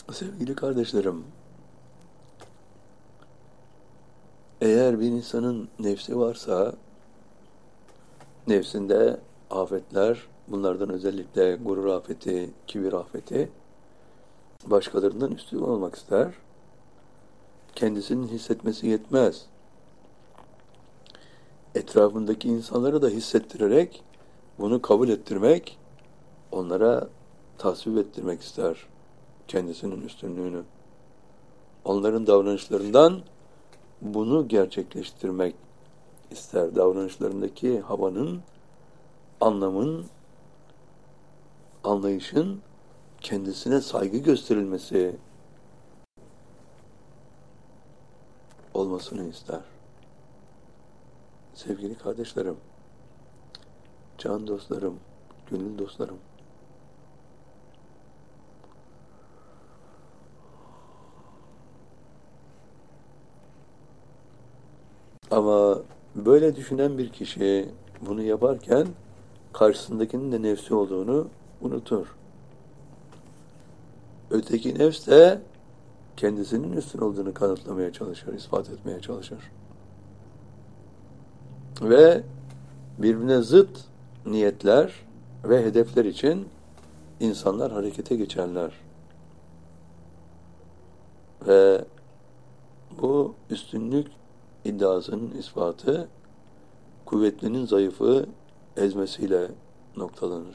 Sevgili kardeşlerim, eğer bir insanın nefsi varsa, nefsinde afetler, bunlardan özellikle gurur afeti, kibir afeti, başkalarından üstün olmak ister, kendisinin hissetmesi yetmez. Etrafındaki insanları da hissettirerek, bunu kabul ettirmek, onlara tasvip ettirmek ister kendisinin üstünlüğünü. Onların davranışlarından bunu gerçekleştirmek ister. Davranışlarındaki havanın, anlamın, anlayışın kendisine saygı gösterilmesi olmasını ister. Sevgili kardeşlerim, can dostlarım, gönül dostlarım, ama böyle düşünen bir kişi bunu yaparken karşısındakinin de nefsi olduğunu unutur. Öteki nefs de kendisinin üstün olduğunu kanıtlamaya çalışır, ispat etmeye çalışır. Ve birbirine zıt niyetler ve hedefler için insanlar harekete geçerler. Ve bu üstünlük iddiasının ispatı kuvvetlinin zayıfı ezmesiyle noktalanır.